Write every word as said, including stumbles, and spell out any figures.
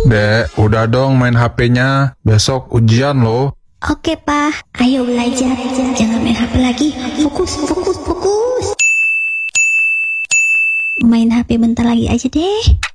Dek, udah dong main H P-nya. Besok ujian loh. Oke, Pak. Ayo belajar. Jangan main H P lagi. Fokus, fokus, fokus. Main H P bentar lagi aja deh.